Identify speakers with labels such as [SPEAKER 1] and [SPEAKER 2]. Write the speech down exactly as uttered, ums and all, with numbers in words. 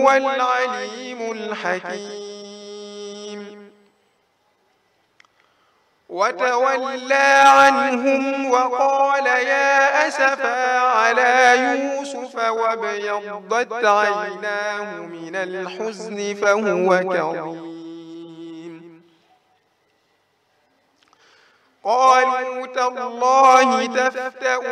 [SPEAKER 1] وهو العليم الحكيم. وتولى عنهم وقال يا أسفا على يوسف وابيضت عيناه من الحزن فهو كظيم. قالوا تالله تفتأ